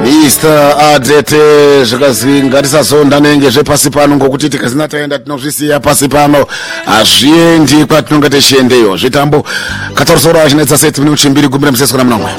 Mr. Adete zvikazi ngatisazonda nenge zvepasi pano ngokuti tikazina taenda tinozvisiya pasi pano hazviendi kwatinonge tichiendeyo zvitambo katarisora achinetsa 7 minuti 2 gumira museswa namunomwe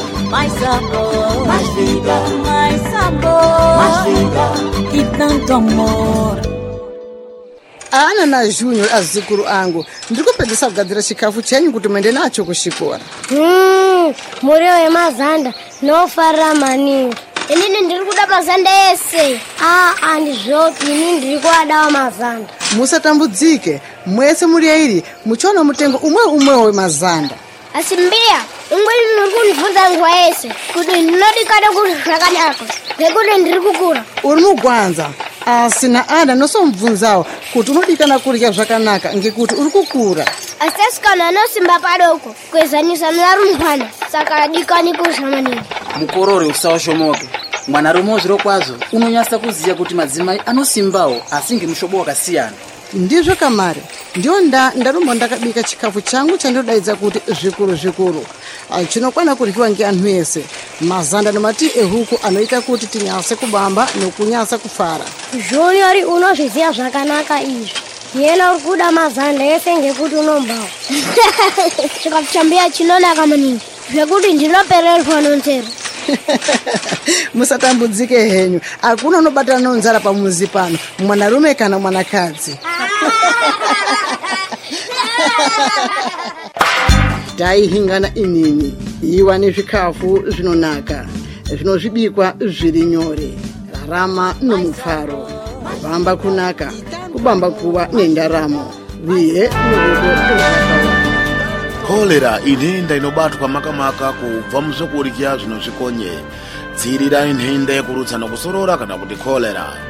e tanto amor. Ana na Junior azikuru angu ndikupedzesa kugadzira chikafu chenyu kuti muende nacho kuchikora. Muriwo wemazanda nofarira maningi. Inini ndiri kuda mazanda ese. Andizvopi, inini ndiri kuadawo mazanda. Musatambudzike, mwese muri airi muchiona mutengo umwe wemazanda. Asi mbiya, ungwini kunibvunza nguva yese kuti ndinodikada kuti zvakanaka ngekuti ndiri kukura. Uri mugwanza, asi naana nosomubvunzawo kuti unodikana kurya zvakanaka ngekuti uri kukura. Asi asikana anosimba padoko kwezanyisa nevarumbwana saka adikani kurya maningi. Mukorore usawashomoke. Mwanarume zviro kwazvo unonyasa kuziya kuti madzimai anosimbawo asi ngemushobo wakasiyana. Ndizvo kamari, ndiyo ndarumba ndakabika chikafu changu chandodaidza kuti zvikuru chinokwana kuryiwa ngeanhu ese. Mazanda nemati ehuku anoita kuti tinyase kubamba nokunyasa kufara. Junior unozviziva zvakanaka izvi. Yena uri kuda mazanda ese ngekuti unombawo. Chikafu chambiya chinonaka maningi zvekuti ndinopererwa nonzero. Musatambudzike henyu, hakuna unobatana nonzara pamuzi pano, mwanarume kana mwanakadzi. Taihingana inini, iwa nezvikafu zvinonaka, zvinozvibikwa zviri nyore, rarama nomufaro, kubamba kunaka, kubamba kuva nendaramo, viye nurudo. Kolera inhenda inobatwa makamaka kubva muzvokurya zvinozvikonye. Dzirira inhenda yekurutsa nokusorora kana kuti kolera.